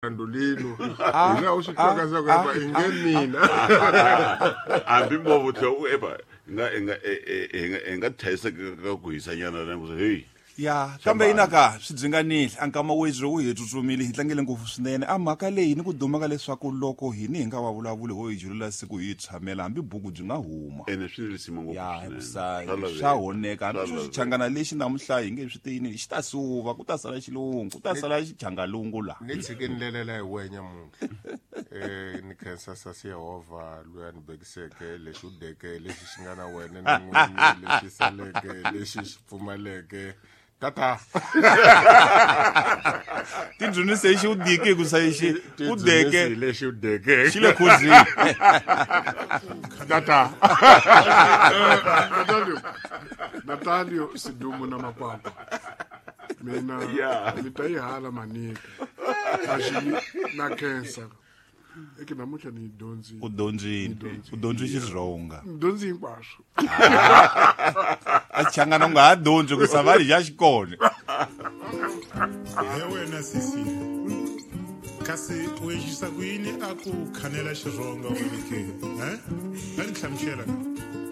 Andolino ila ushixakaza kwaba ingenina ambi mo botho eba nga thayisa ka ku hisanyana na ku hey ya kambe inaka swidzinganile ankama weziro wu hetsutsumile hi tlangele ngopfu swinene a mhaka leyi ni ku duma ka leswaku loko hini hi nga va vulavuli ho hi julela siku hi tshamela hambi buku byi nga huma ene swi risima ngopfu ya swa honeka hambi swi xichangana lexi namuntlha hi nge swi tiyini xi ta suva ku ta sala xilungu ku ta sala xichangalungu la ni tshikinlelela hi wena munhu ni khensa sasi Yehova loyi a ni bekiseke lexi u deke lexi xi nga na wena ni n'wini lexi saleke lexi xi pfumaleke tata tindzuni se xi u dike ku sa xi u deke lexi u deke xi le khuzini tata Natalio sidumu na makwakwa mina ni ta yi hala manika kaxi na khensa eki namuntlha ni dyondzi u dyondzi xizronga dyondzi hinkwaswo a xichangana u nga ha dyondzi ku savali xa xikone he wena sisi kasi u yexisa ku yini a ku khanela xirhonga wena ke a ni hlamusela